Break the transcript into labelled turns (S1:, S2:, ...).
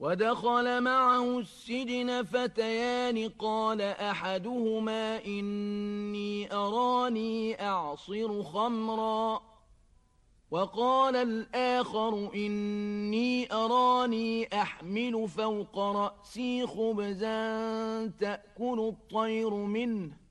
S1: ودخل معه السجن فتيان قال أحدهما إني أراني أعصر خمرا وقال الآخر إني أراني أحمل فوق رأسي خبزا تأكل الطير منه